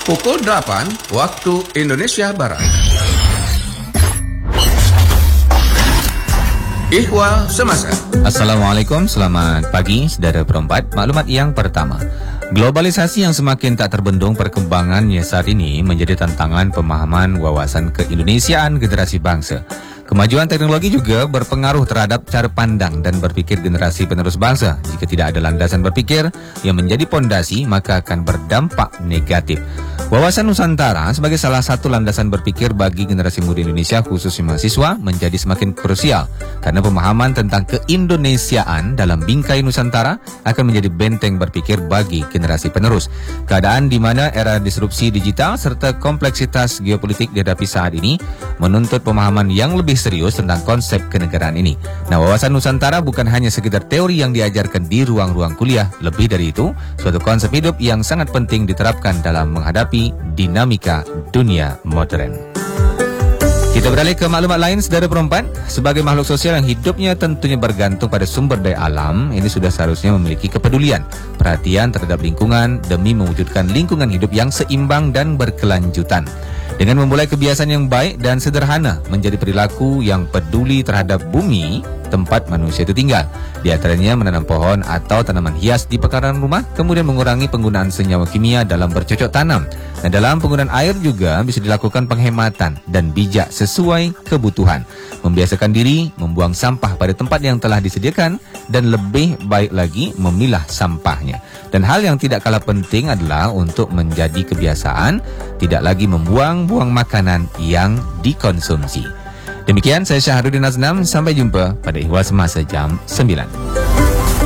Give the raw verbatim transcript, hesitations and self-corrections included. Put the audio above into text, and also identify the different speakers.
Speaker 1: Pukul delapan waktu Indonesia Barat. Ihwal Semasa.
Speaker 2: Assalamualaikum, selamat pagi saudara perempat. Maklumat yang pertama, globalisasi yang semakin tak terbendung perkembangannya saat ini menjadi tantangan pemahaman wawasan keindonesiaan generasi bangsa. Kemajuan teknologi juga berpengaruh terhadap cara pandang dan berpikir generasi penerus bangsa. Jika tidak ada landasan berpikir yang menjadi pondasi, maka akan berdampak negatif. Wawasan Nusantara sebagai salah satu landasan berpikir bagi generasi muda Indonesia, khususnya mahasiswa, menjadi semakin krusial karena pemahaman tentang keindonesiaan dalam bingkai Nusantara akan menjadi benteng berpikir bagi generasi penerus. Keadaan di mana era disrupsi digital serta kompleksitas geopolitik dihadapi saat ini menuntut pemahaman yang lebih serius tentang konsep kenegaraan ini. Nah, wawasan Nusantara bukan hanya sekedar teori yang diajarkan di ruang-ruang kuliah. Lebih dari itu, suatu konsep hidup yang sangat penting diterapkan dalam menghadapi dinamika dunia modern. Kita beralih ke maklumat lain, saudara perempuan. Sebagai makhluk sosial yang hidupnya tentunya bergantung pada sumber daya alam, ini sudah seharusnya memiliki kepedulian, perhatian terhadap lingkungan demi mewujudkan lingkungan hidup yang seimbang dan berkelanjutan. Dengan memulai kebiasaan yang baik dan sederhana menjadi perilaku yang peduli terhadap bumi tempat manusia itu tinggal. Di antaranya menanam pohon atau tanaman hias di pekarangan rumah, kemudian mengurangi penggunaan senyawa kimia dalam bercocok tanam. Nah, dalam penggunaan air juga bisa dilakukan penghematan dan bijak sesuai kebutuhan. Membiasakan diri membuang sampah pada tempat yang telah disediakan dan lebih baik lagi memilah sampahnya. Dan hal yang tidak kalah penting adalah untuk menjadi kebiasaan tidak lagi membuang-buang makanan yang dikonsumsi. Demikian, saya Syahrudin Aznam. Sampai jumpa pada Ihwal Semasa jam sembilan.